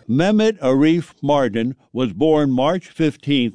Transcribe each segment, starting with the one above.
Mehmet Arif Mardin was born March 15,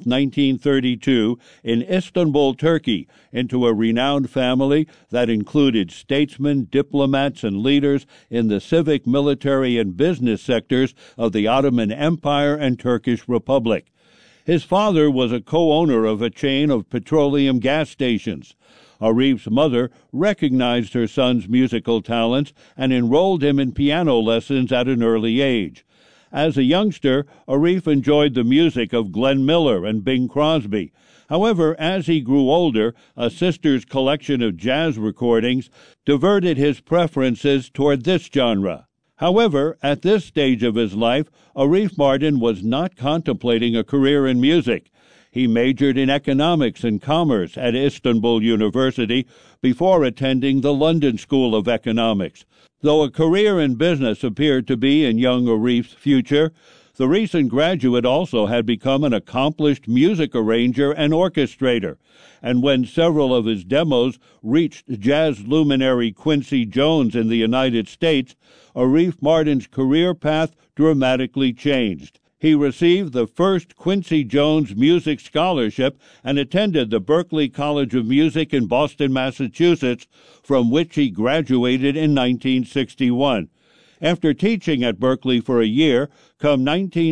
1932, in Istanbul, Turkey, into a renowned family that included statesmen, diplomats, and leaders in the civic, military, and business sectors of the Ottoman Empire and Turkish Republic. His father was a co-owner of a chain of petroleum gas stations. Arif's mother recognized her son's musical talents and enrolled him in piano lessons at an early age. As a youngster, Arif enjoyed the music of Glenn Miller and Bing Crosby. However, as he grew older, a sister's collection of jazz recordings diverted his preferences toward this genre. However, at this stage of his life, Arif Mardin was not contemplating a career in music. He majored in economics and commerce at Istanbul University before attending the London School of Economics. Though a career in business appeared to be in young Arif's future, the recent graduate also had become an accomplished music arranger and orchestrator, and when several of his demos reached jazz luminary Quincy Jones in the United States, Arif Mardin's career path dramatically changed. He received the first Quincy Jones Music Scholarship and attended the Berklee College of Music in Boston, Massachusetts, from which he graduated in 1961. After teaching at Berklee for a year, come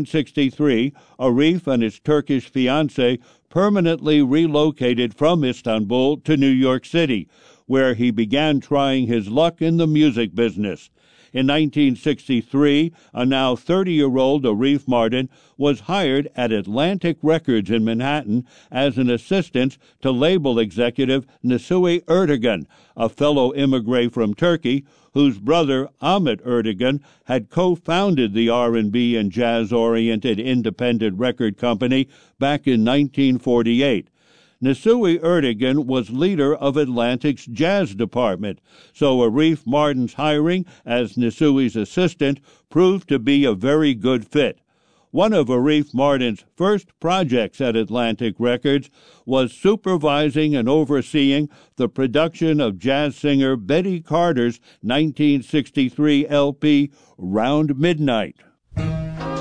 1963, Arif and his Turkish fiancée permanently relocated from Istanbul to New York City, where he began trying his luck in the music business. In 1963, a now 30-year-old Arif Mardin was hired at Atlantic Records in Manhattan as an assistant to label executive Nasuhi Ertegun, a fellow immigrant from Turkey, whose brother Ahmet Ertegun had co-founded the R&B and jazz-oriented independent record company back in 1948. Nasuhi Ertegun was leader of Atlantic's jazz department, so Arif Mardin's hiring as Nasuhi's assistant proved to be a very good fit. One of Arif Mardin's first projects at Atlantic Records was supervising and overseeing the production of jazz singer Betty Carter's 1963 LP, Round Midnight.